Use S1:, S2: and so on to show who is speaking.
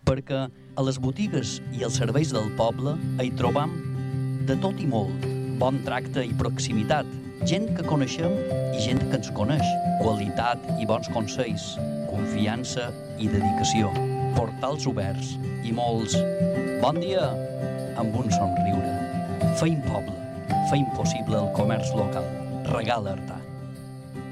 S1: perquè a les botigues i els serveis del poble hi trobam de tot i molt, bon tracte i proximitat, gent que coneixem i gent que ens coneix, qualitat i bons consells, confiança i dedicació, portals oberts i molts bon dia amb un somriure. Feim poble, feim possible el comerç local. Regala Artà.